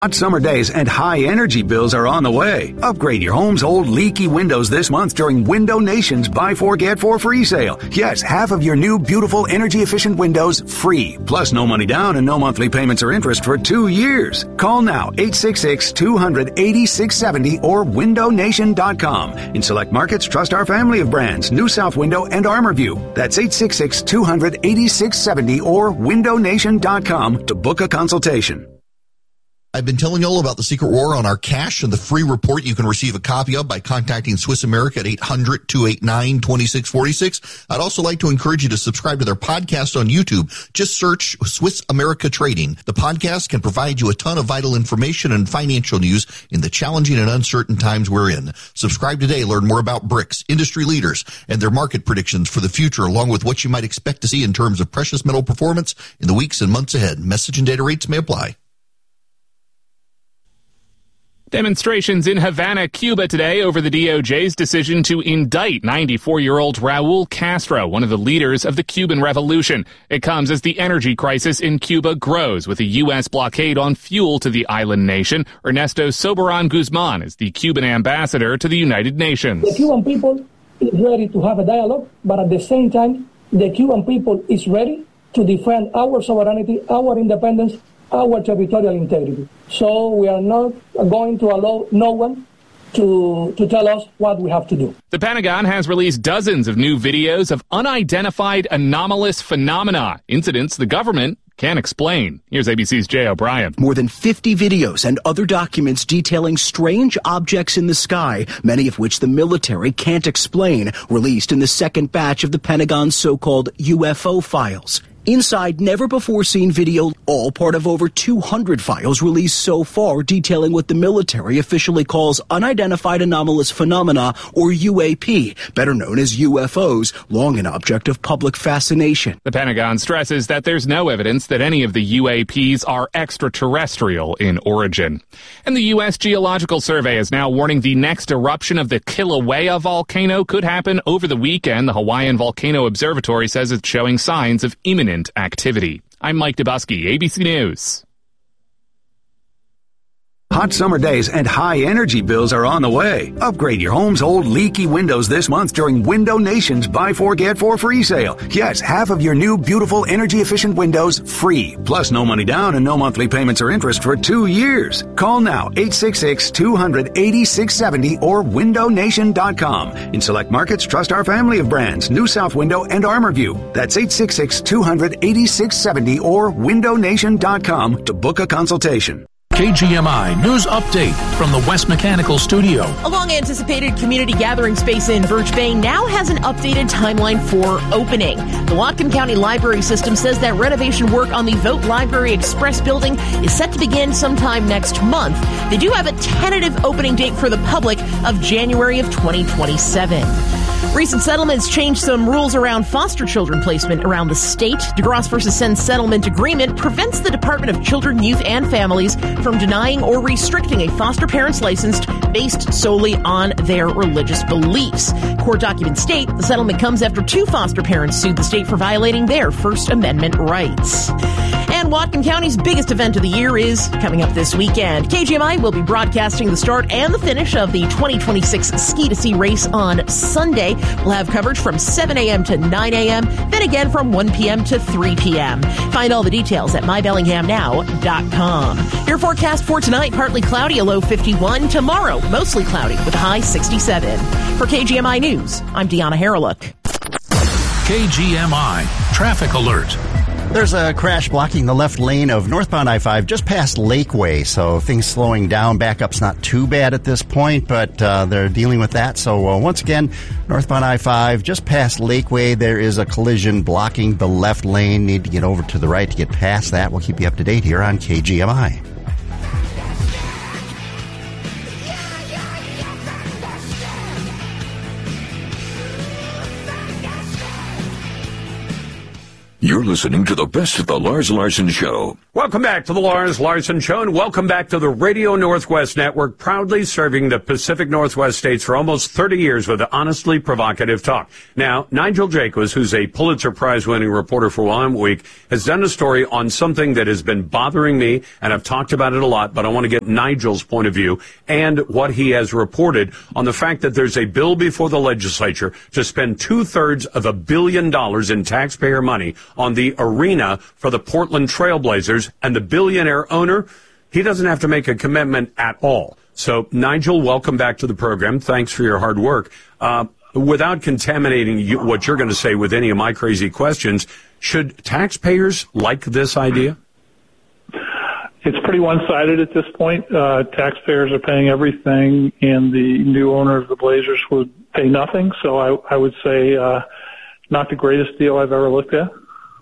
Hot summer days and high energy bills are on the way. Upgrade your home's old leaky windows this month during Window Nation's Buy 4 Get 4 free sale. Yes, half of your new beautiful energy efficient windows free. Plus no money down and no monthly payments or interest for 2 years. Call now 866-200-8670 or windownation.com. In select markets, trust our family of brands, New South Window and ArmorView. That's 866-200-8670 or windownation.com to book a consultation. I've been telling you all about the Secret War on our cash and the free report you can receive a copy of by contacting Swiss America at 800-289-2646. I'd also like to encourage you to subscribe to their podcast on YouTube. Just search Swiss America Trading. The podcast can provide you a ton of vital information and financial news in the challenging and uncertain times we're in. Subscribe today. Learn more about BRICS, industry leaders, and their market predictions for the future, along with what you might expect to see in terms of precious metal performance in the weeks and months ahead. Message and data rates may apply. Demonstrations in Havana, Cuba today over the DOJ's decision to indict 94-year-old Raul Castro, one of the leaders of the Cuban Revolution. It comes as the energy crisis in Cuba grows with a U.S. blockade on fuel to the island nation. Ernesto Soberan Guzman is the Cuban ambassador to the United Nations. The Cuban people is ready to have a dialogue, but at the same time, the Cuban people is ready to defend our sovereignty, our independence, our territorial integrity. So we are not going to allow no one to tell us what we have to do. The Pentagon has released dozens of new videos of unidentified anomalous phenomena, incidents the government can't explain. Here's ABC's Jay O'Brien. More than 50 videos and other documents detailing strange objects in the sky, many of which the military can't explain, released in the second batch of the Pentagon's so-called UFO files. Inside never-before-seen video, all part of over 200 files released so far detailing what the military officially calls unidentified anomalous phenomena, or UAP, better known as UFOs, long an object of public fascination. The Pentagon stresses that there's no evidence that any of the UAPs are extraterrestrial in origin. And the U.S. Geological Survey is now warning the next eruption of the Kilauea volcano could happen over the weekend. The Hawaiian Volcano Observatory says it's showing signs of imminent activity. I'm Mike Dubusky, ABC News. Hot summer days and high energy bills are on the way. Upgrade your home's old leaky windows this month during Window Nation's Buy 4 Get 4 free sale. Yes, half of your new beautiful energy efficient windows free. Plus no money down and no monthly payments or interest for 2 years. Call now 866-200-8670 or windownation.com. In select markets, trust our family of brands, New South Window and ArmorView. That's 866-200-8670 or windownation.com to book a consultation. KGMI News Update from the West Mechanical Studio. A long-anticipated community gathering space in Birch Bay now has an updated timeline for opening. The Whatcom County Library System says that renovation work on the Vote Library Express building is set to begin sometime next month. They do have a tentative opening date for the public of January of 2027. Recent settlements changed some rules around foster children placement around the state. DeGrosse versus Senn settlement agreement prevents the Department of Children, Youth, and Families from denying or restricting a foster parent's license based solely on their religious beliefs. Court documents state the settlement comes after 2 foster parents sued the state for violating their First Amendment rights. And Whatcom County's biggest event of the year is coming up this weekend. KGMI will be broadcasting the start and the finish of the 2026 Ski to Sea race on Sunday. We'll have coverage from 7 a.m. to 9 a.m., then again from 1 p.m. to 3 p.m. Find all the details at mybellinghamnow.com. Your forecast for tonight, partly cloudy, a low 51. Tomorrow, mostly cloudy with a high 67. For KGMI News, I'm Deanna Harreluk. KGMI Traffic Alert. There's a crash blocking the left lane of northbound I-5 just past Lakeway, so things slowing down. Backup's not too bad at this point, but they're dealing with that. So once again, northbound I-5 just past Lakeway, there is a collision blocking the left lane. Need to get over to the right to get past that. We'll keep you up to date here on KGMI. You're listening to the best of the Lars Larson Show. Welcome back to the Lars Larson Show, and welcome back to the Radio Northwest Network, proudly serving the Pacific Northwest states for almost 30 years with honestly provocative talk. Now, Nigel Jacobs, who's a Pulitzer Prize-winning reporter for Willamette Week, has done a story on something that has been bothering me, and I've talked about it a lot, but I want to get Nigel's point of view and what he has reported on the fact that there's a bill before the legislature to spend 2/3 of $1 billion in taxpayer money on the arena for the Portland Trailblazers, and the billionaire owner, he doesn't have to make a commitment at all. So, Nigel, welcome back to the program. Thanks for your hard work. Without contaminating what you're going to say with any of my crazy questions, should taxpayers like this idea? It's pretty one-sided at this point. Taxpayers are paying everything, and the new owner of the Blazers would pay nothing. So I would say not the greatest deal I've ever looked at.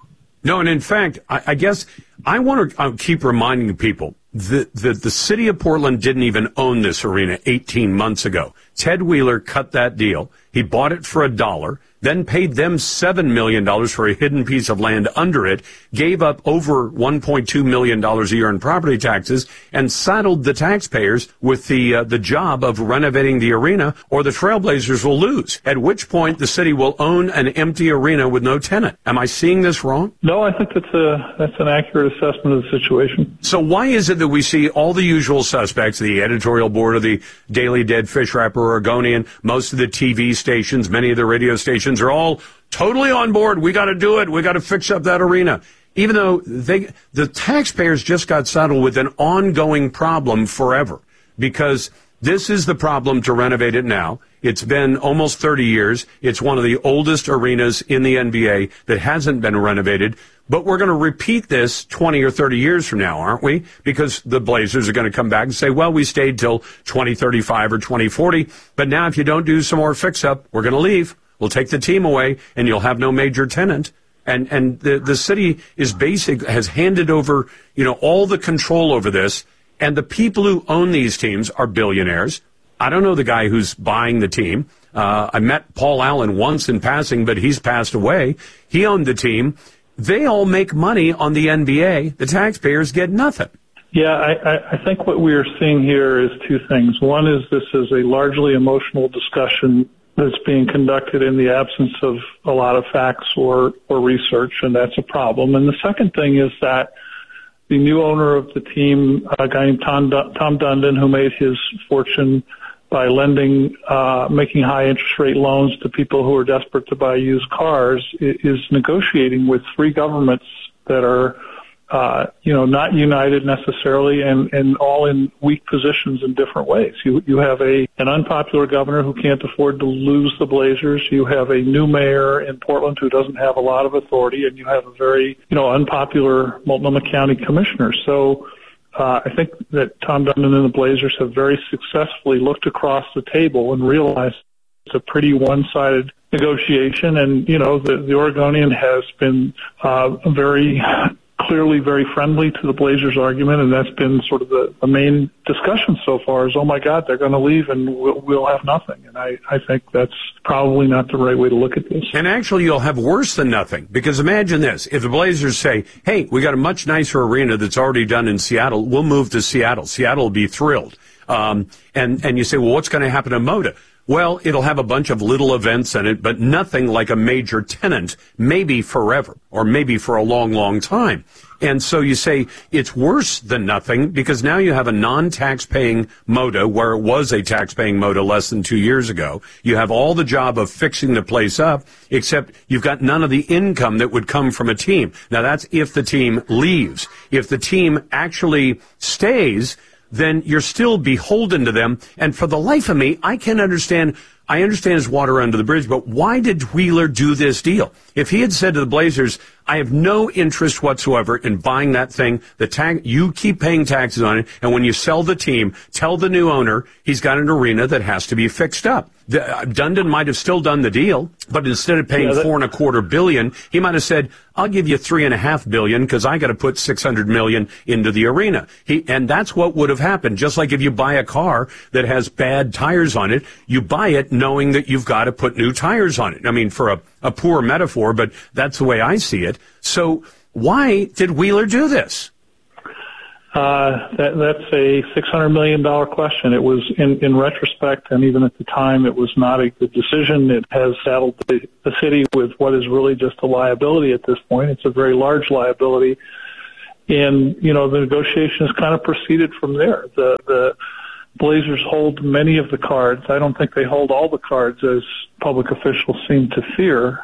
No, and in fact, I guess I want to keep reminding people that the city of Portland didn't even own this arena 18 months ago. Ted Wheeler cut that deal. He bought it for $1, then paid them $7 million for a hidden piece of land under it, gave up over $1.2 million a year in property taxes, and saddled the taxpayers with the job of renovating the arena, or the Trailblazers will lose, at which point the city will own an empty arena with no tenant. Am I seeing this wrong? No, I think that's an accurate assessment of the situation. So why is it that we see all the usual suspects, the editorial board of the Daily Dead Fish Wrapper Oregonian, most of the TV stations, many of the radio stations, are all totally on board. We got to do it. We got to fix up that arena. Even though the taxpayers just got saddled with an ongoing problem forever, because this is the problem to renovate it now. It's been almost 30 years. It's one of the oldest arenas in the NBA that hasn't been renovated. But we're going to repeat this 20 or 30 years from now, aren't we? Because the Blazers are going to come back and say, well, we stayed till 2035 or 2040. But now if you don't do some more fix-up, we're going to leave. We'll take the team away, and you'll have no major tenant. And the city has handed over, all the control over this. And the people who own these teams are billionaires. I don't know the guy who's buying the team. I met Paul Allen once in passing, but he's passed away. He owned the team. They all make money on the NBA. The taxpayers get nothing. Yeah, I think what we are seeing here is two things. One is this is a largely emotional discussion that's being conducted in the absence of a lot of facts or research, and that's a problem. And the second thing is that the new owner of the team, a guy named Tom Dundon, who made his fortune by lending, making high interest rate loans to people who are desperate to buy used cars, is negotiating with three governments that are, not united necessarily, and all in weak positions in different ways. You have an unpopular governor who can't afford to lose the Blazers. You have a new mayor in Portland who doesn't have a lot of authority, and you have a very, unpopular Multnomah County commissioner. So I think that Tom Dundon and the Blazers have very successfully looked across the table and realized it's a pretty one-sided negotiation. And, the Oregonian has been very clearly very friendly to the Blazers argument, and that's been sort of the main discussion so far is, oh my God, they're going to leave and we'll have nothing. And I think that's probably not the right way to look at this. And actually you'll have worse than nothing, because imagine this. If the Blazers say, hey, we got a much nicer arena that's already done in Seattle, we'll move to Seattle. Seattle will be thrilled. And you say, well, what's going to happen to Moda? Well, it'll have a bunch of little events in it, but nothing like a major tenant, maybe forever, or maybe for a long, long time. And so you say it's worse than nothing, because now you have a non-tax-paying Moda, where it was a tax-paying Moda less than 2 years ago. You have all the job of fixing the place up, except you've got none of the income that would come from a team. Now, that's if the team leaves. If the team actually stays, then you're still beholden to them. And for the life of me, I can't understand. I understand it's water under the bridge, but why did Wheeler do this deal? If he had said to the Blazers, I have no interest whatsoever in buying that thing, you keep paying taxes on it, and when you sell the team, tell the new owner he's got an arena that has to be fixed up. Dundon might have still done the deal, but instead of paying $4.25 billion, he might have said, I'll give you $3.5 billion because I got to put $600 million into the arena. And that's what would have happened. Just like if you buy a car that has bad tires on it, you buy it knowing that you've got to put new tires on it. I mean, for a a poor metaphor, but that's the way I see it. So why did Wheeler do this? That's a $600 million question. It was, in retrospect, and even at the time, it was not a good decision. It has saddled the city with what is really just a liability at this point. It's a very large liability. And, the negotiations kind of proceeded from there. The Blazers hold many of the cards. I don't think they hold all the cards, as public officials seem to fear.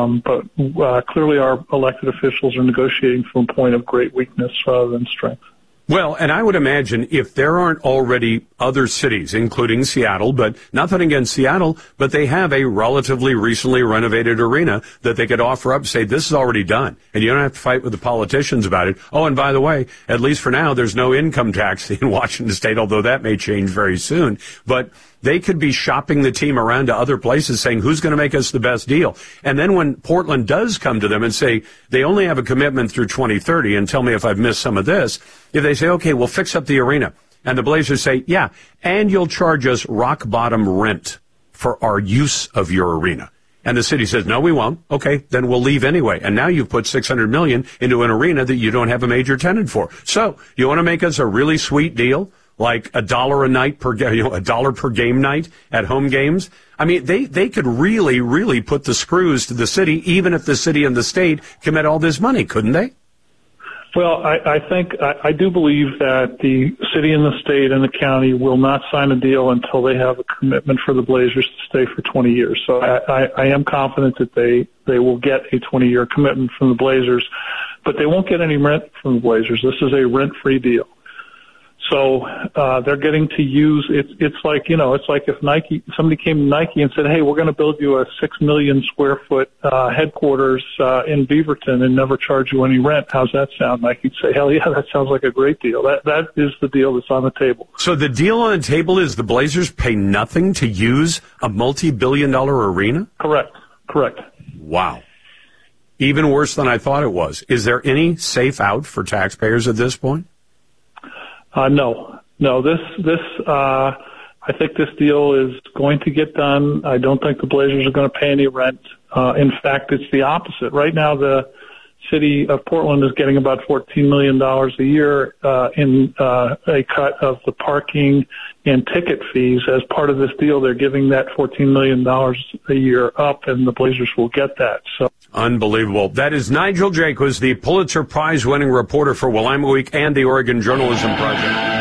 But clearly our elected officials are negotiating from a point of great weakness rather than strength. Well, and I would imagine if there aren't already other cities, including Seattle, but nothing against Seattle, but they have a relatively recently renovated arena that they could offer up, say, this is already done, and you don't have to fight with the politicians about it. Oh, and by the way, at least for now, there's no income tax in Washington State, although that may change very soon. But they could be shopping the team around to other places saying, who's going to make us the best deal? And then when Portland does come to them and say, they only have a commitment through 2030, and tell me if I've missed some of this, if they say, okay, we'll fix up the arena, and the Blazers say, yeah, and you'll charge us rock bottom rent for our use of your arena. And the city says, no, we won't. Okay, then we'll leave anyway. And now you've put $600 million into an arena that you don't have a major tenant for. So you want to make us a really sweet deal? Like $1 a night per $1 per game night at home games. I mean, they could really, really put the screws to the city, even if the city and the state commit all this money, couldn't they? Well, I do believe that the city and the state and the county will not sign a deal until they have a commitment for the Blazers to stay for 20 years. So I am confident that they will get a 20-year commitment from the Blazers, but they won't get any rent from the Blazers. This is a rent-free deal. So they're getting to use it's like if somebody came to Nike and said, hey, we're going to build you a 6 million square foot headquarters in Beaverton and never charge you any rent. How's that sound? Nike'd say, hell yeah, that sounds like a great deal. That is the deal that's on the table. So the deal on the table is the Blazers pay nothing to use a multi-billion-dollar arena? Correct. Wow. Even worse than I thought it was. Is there any safe out for taxpayers at this point? No. I think this deal is going to get done. I don't think the Blazers are going to pay any rent. In fact, it's the opposite. Right now, the city of Portland is getting about $14 million a year in a cut of the parking and ticket fees. As part of this deal, they're giving that $14 million a year up, and the Blazers will get that. So unbelievable. That is Nigel Jaquiz, the Pulitzer Prize-winning reporter for Willamette Week and the Oregon Journalism Project.